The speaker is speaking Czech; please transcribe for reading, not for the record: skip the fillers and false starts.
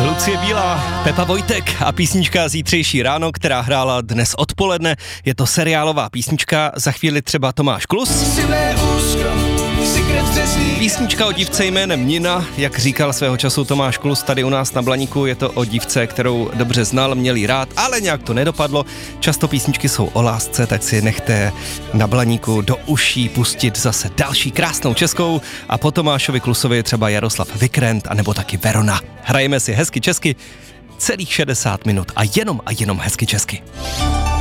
Lucie Bílá, Pepa Vojtek a písnička Zítřejší ráno, která hrála dnes odpoledne. Je to seriálová písnička, za chvíli třeba Tomáš Klus. Písnička o dívce jménem Nina, jak říkal svého času Tomáš Klus tady u nás na Blaníku, je to o dívce, kterou dobře znal, měl jí rád, ale nějak to nedopadlo. Často písničky jsou o lásce, tak si nechte na Blaníku do uší pustit zase další krásnou českou a po Tomášovi Klusovi třeba Jaroslav Vikrent anebo taky Verona. Hrajeme si hezky česky celých 60 minut a jenom hezky česky.